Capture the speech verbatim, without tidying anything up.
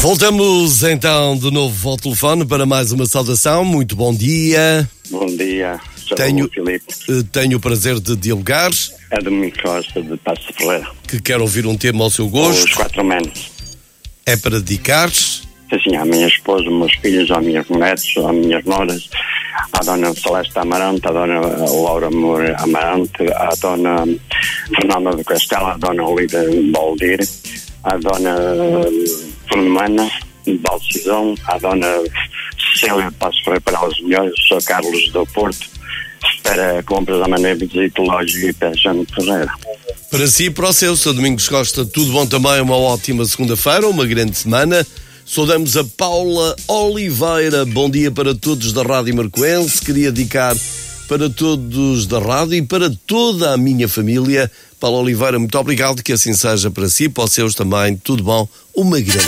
Voltamos então de novo ao telefone para mais uma saudação. Muito bom dia. Bom dia, sou tenho, o Filipe. Tenho o prazer de dialogar. É Domingos Costa, de Passo de Ferreira. Que quer ouvir um tema ao seu gosto. Os quatro menos. É para dedicar? Assim, à minha esposa, aos meus filhos, aos meus netos, às minhas noras, à dona Celeste Amarante, à dona Laura Moura Amarante, à dona Fernanda do Castelo, à dona Olivia Baldir, à dona Fernanda de Balcisão, à dona Cecília de Passo Ferreira para os melhores, sou Carlos do Porto, para compras da maneira visite loja e Peixão de Ferreira. Para si e para o seu, Sr. Domingos Costa, tudo bom também, uma ótima segunda-feira, uma grande semana. Saudamos a Paula Oliveira, bom dia para todos da Rádio Marcoense, queria dedicar para todos da rádio e para toda a minha família. Paula Oliveira, muito obrigado, que assim seja para si, para os seus também, tudo bom, uma grande